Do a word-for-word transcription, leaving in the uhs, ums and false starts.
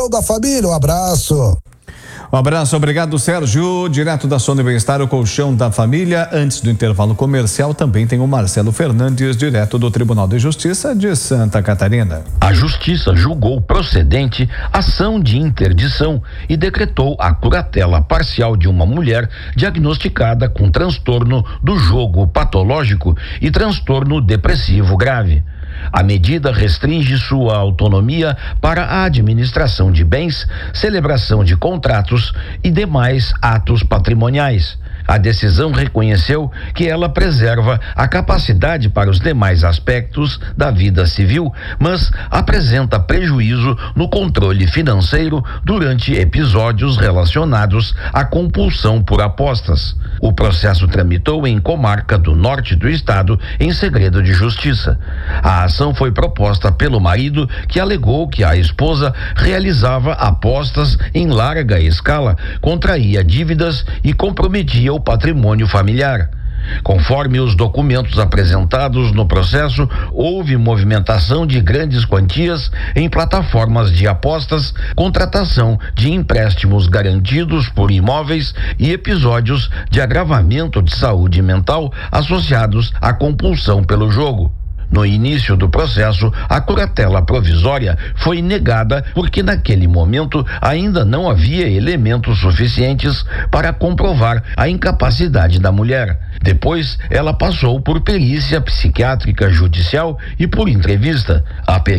Da família, um abraço. Um abraço, obrigado, Sérgio. Direto da Sono e Bem-Estar, o colchão da família. Antes do intervalo comercial, também tem o Marcelo Fernandes, direto do Tribunal de Justiça de Santa Catarina. A Justiça julgou procedente ação de interdição e decretou a curatela parcial de uma mulher diagnosticada com transtorno do jogo patológico e transtorno depressivo grave. A medida restringe sua autonomia para a administração de bens, celebração de contratos e demais atos patrimoniais. A decisão reconheceu que ela preserva a capacidade para os demais aspectos da vida civil, mas apresenta prejuízo no controle financeiro durante episódios relacionados à compulsão por apostas. O processo tramitou em Comarca do Norte do Estado em segredo de justiça. A ação foi proposta pelo marido, que alegou que a esposa realizava apostas em larga escala, contraía dívidas e comprometia o patrimônio familiar. Conforme os documentos apresentados no processo, houve movimentação de grandes quantias em plataformas de apostas, contratação de empréstimos garantidos por imóveis e episódios de agravamento de saúde mental associados à compulsão pelo jogo. No início do processo, a curatela provisória foi negada porque naquele momento ainda não havia elementos suficientes para comprovar a incapacidade da mulher. Depois, ela passou por perícia psiquiátrica judicial e por entrevista. A